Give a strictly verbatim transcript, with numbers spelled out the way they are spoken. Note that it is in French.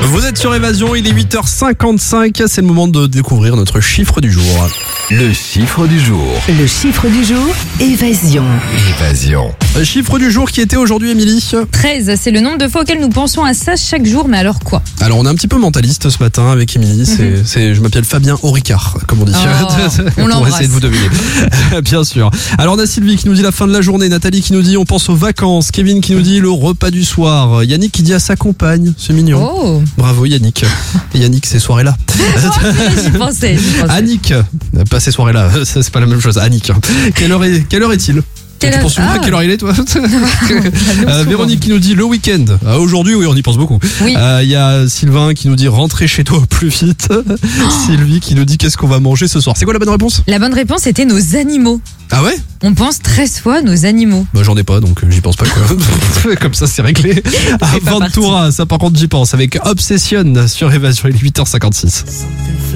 Vous êtes sur Évasion, il est huit heures cinquante-cinq, c'est le moment de découvrir notre chiffre du jour. Le chiffre du jour. Le chiffre du jour, Évasion. Évasion. Le chiffre du jour qui était aujourd'hui, Émilie. treize, c'est le nombre de fois auquel nous pensons à ça chaque jour, mais alors quoi? Alors on est un petit peu mentaliste ce matin avec Émilie, c'est, Mhm. c'est, je m'appelle Fabien Auricard, comme on dit. Oh, on Pour l'embrasse. essayer de vous deviner. Bien sûr. Alors on a Sylvie qui nous dit la fin de la journée, Nathalie qui nous dit on pense aux vacances, Kevin qui nous dit le repas du soir, Yannick qui dit à sa compagne, c'est mignon. Oh, Bravo Yannick. Et Yannick ces soirées-là. j'y pensais, j'y pensais. Annick, pas ces soirées-là, ça c'est pas la même chose. Annick, quelle heure est, quelle heure est-il? Quelle Tu heure- penses souvent à Ah. quelle heure il est, toi? Nous, Euh, souvent. Véronique qui nous dit le week-end. Euh, aujourd'hui, oui, on y pense beaucoup. Oui. Euh, Il y a Sylvain qui nous dit rentrer chez toi au plus vite. Sylvie qui nous dit qu'est-ce qu'on va manger ce soir. C'est quoi la bonne réponse? La bonne réponse était nos animaux. Ah ouais? On pense treize fois nos animaux. Bah j'en ai pas, donc euh, j'y pense pas quoi. Comme ça c'est réglé. pas Aventura, ça par contre j'y pense avec Obsession sur Évasion, il est huit heures cinquante-six.